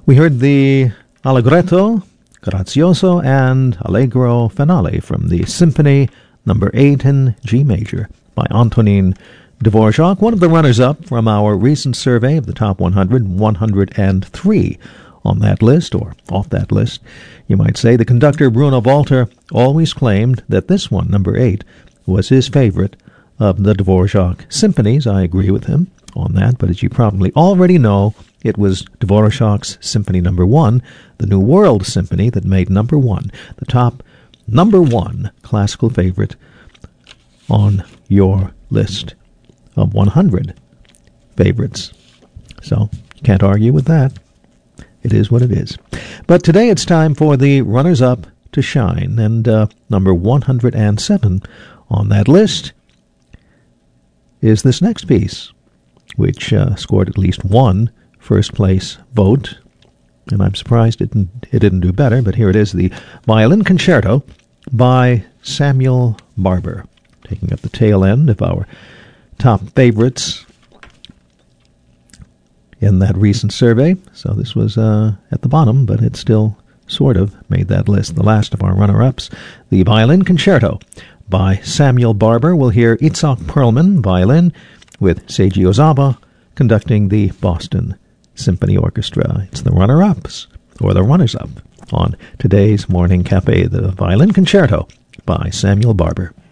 We heard the Allegretto, Grazioso, and Allegro finale from the Symphony No. 8 in G major by Antonin Dvorak, one of the runners-up from our recent survey of the top 103 on that list, or off that list, you might say. The conductor Bruno Walter always claimed that this one, No. 8, was his favorite of the Dvorak symphonies. I agree with him on that, but as you probably already know, it was Dvorak's Symphony No. 1, the New World Symphony, that made No. 1, the top No. 1 classical favorite on your list of 100 favorites. So, you can't argue with that. It is what it is. But today it's time for the runners-up to shine, and number 107 on that list is this next piece, which scored at least one first-place vote, and I'm surprised it didn't do better, but here it is, the Violin Concerto by Samuel Barber, taking up the tail end of our top favorites in that recent survey. So this was at the bottom, but it still sort of made that list. The last of our runner-ups, the Violin Concerto by Samuel Barber. We'll hear Itzhak Perlman, violin, with Seiji Ozawa conducting the Boston Symphony Orchestra. It's the runner-ups, or the runners-up, on today's Morning Cafe, the Violin Concerto by Samuel Barber.